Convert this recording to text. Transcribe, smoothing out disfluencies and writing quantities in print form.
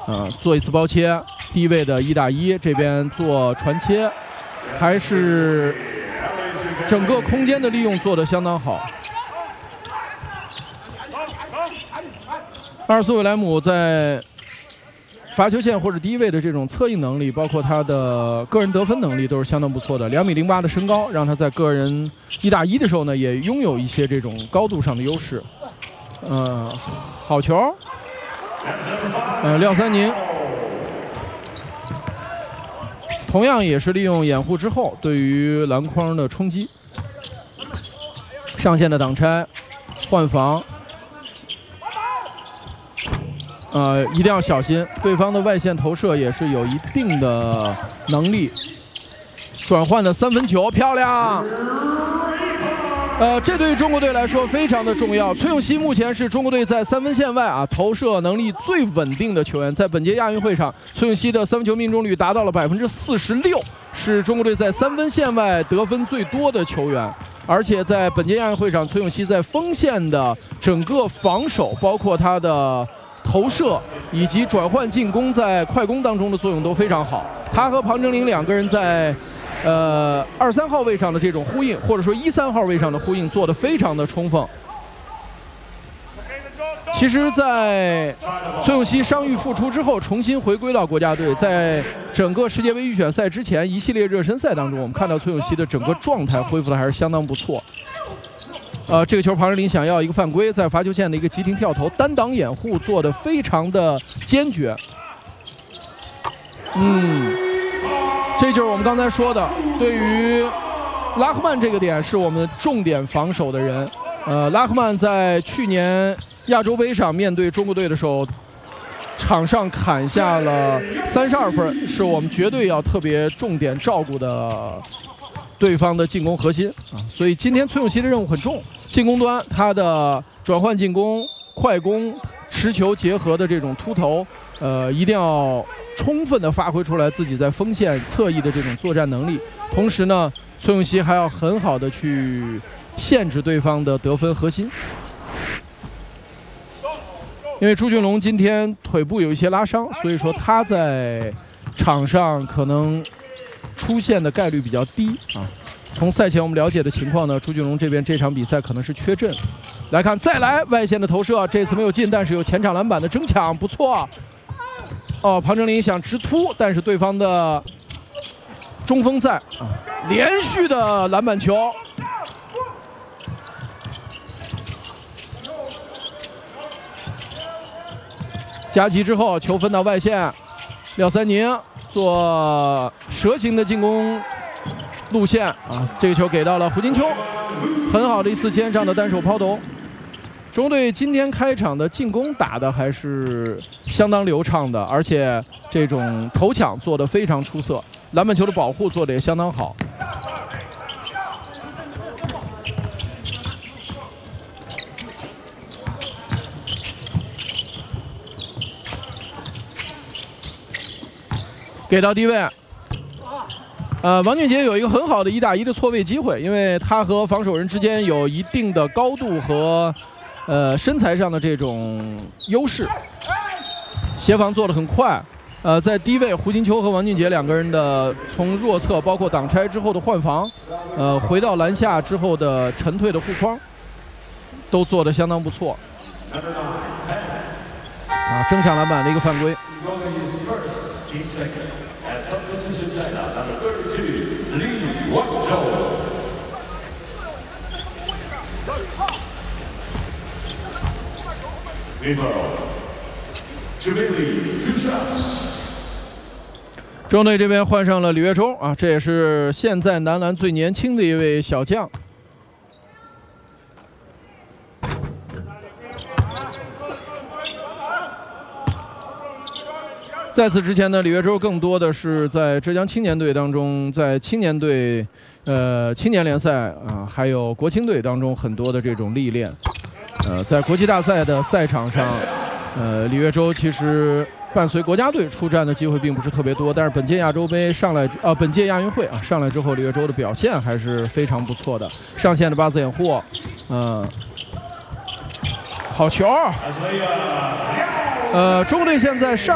做一次包切，低位的1打1，这边做传切，还是整个空间的利用做得相当好。阿尔斯韦莱姆在罚球线或者低位的这种策应能力，包括他的个人得分能力都是相当不错的。2.08米的身高，让他在个人1打1的时候呢，也拥有一些这种高度上的优势。好球，廖三宁同样也是利用掩护之后对于篮筐的冲击，上线的挡拆，换防。一定要小心，对方的外线投射也是有一定的能力。转换的3分球，漂亮！这对于中国队来说非常的重要。崔永熙目前是中国队在3分线外投射能力最稳定的球员。在本届亚运会上，崔永熙的3分球命中率达到了46%，是中国队在3分线外得分最多的球员。而且在本届亚运会上，崔永熙在锋线的整个防守，包括他的投射以及转换进攻在快攻当中的作用都非常好。他和庞征林2个人在2、3号位上的这种呼应，或者说1、3号位上的呼应做得非常的充分。其实在崔永熙伤愈复出之后，重新回归到国家队，在整个世界杯预选赛之前一系列热身赛当中，我们看到崔永熙的整个状态恢复的还是相当不错。这个球庞征林想要一个犯规，在罚球线的一个急停跳投，单挡掩护做得非常的坚决。这就是我们刚才说的，对于拉赫曼这个点是我们重点防守的人。拉赫曼在去年亚洲杯上面对中国队的时候，场上砍下了32分，是我们绝对要特别重点照顾的对方的进攻核心所以今天崔永熙的任务很重，进攻端他的转换进攻、快攻、持球结合的这种突投，一定要充分的发挥出来自己在锋线侧翼的这种作战能力。同时呢，崔永熙还要很好的去限制对方的得分核心。因为朱俊龙今天腿部有一些拉伤，所以说他在场上可能出现的概率比较低从赛前我们了解的情况呢，朱俊龙这边这场比赛可能是缺阵。来看，再来外线的投射，这次没有进，但是有前场篮板的争抢，不错。庞征林想直突，但是对方的中锋在连续的篮板球。夹击之后，球分到外线，廖三宁做蛇形的进攻路线这个球给到了胡金秋，很好的一次肩上的单手抛投。中国队今天开场的进攻打的还是相当流畅的，而且这种头抢做得非常出色，篮板球的保护做得也相当好。给到低位，王俊杰有一个很好的1打1的错位机会，因为他和防守人之间有一定的高度和身材上的这种优势，协防做得很快。在低位，胡金秋和王俊杰2个人的从弱侧包括挡拆之后的换防，回到篮下之后的沉退的护框，都做得相当不错。争抢篮板的一个犯规。中队这边换上了李月洲这也是现在男篮最年轻的一位小将。在此之前呢，李月洲更多的是在浙江青年队当中，在青年队、青年联赛还有国青队当中很多的这种历练。在国际大赛的赛场上，李月洲其实伴随国家队出战的机会并不是特别多，但是本届亚洲杯上来本届亚运会上来之后，李月洲的表现还是非常不错的。上线的8字掩护，好球！中国队现在上。